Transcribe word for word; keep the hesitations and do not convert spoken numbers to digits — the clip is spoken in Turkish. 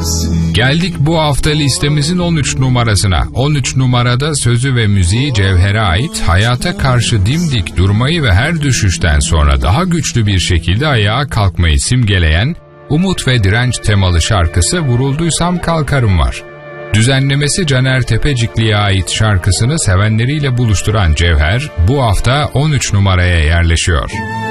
Geldik bu hafta listemizin on üç numarasına. on üç numarada sözü ve müziği Cevher'e ait, hayata karşı dimdik durmayı ve her düşüşten sonra daha güçlü bir şekilde ayağa kalkmayı simgeleyen umut ve direnç temalı şarkısı Vurulduysam Kalkarım var. Düzenlemesi Caner Tepecikli'ye ait şarkısını sevenleriyle buluşturan Cevher bu hafta on üç numaraya yerleşiyor.